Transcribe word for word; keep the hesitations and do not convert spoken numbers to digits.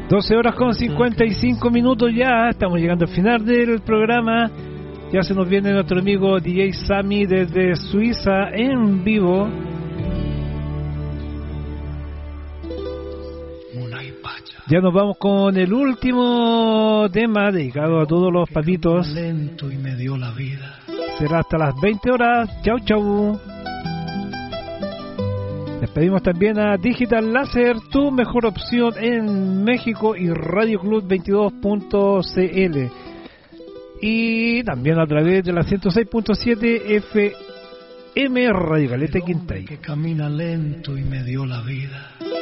doce horas con cincuenta y cinco minutos ya, estamos llegando al final del programa. Ya se nos viene nuestro amigo D J Sammy desde Suiza en vivo. Ya nos vamos con el último tema dedicado a todos los papitos. Lento y me dio la vida. Será hasta las veinte horas. Chau, chau. Despedimos también a Digital Láser, tu mejor opción en México, y Radio Club veintidós punto c l. Y también a través de la ciento seis punto siete F M Radio Caleta Quintay. Que camina lento y me dio la vida.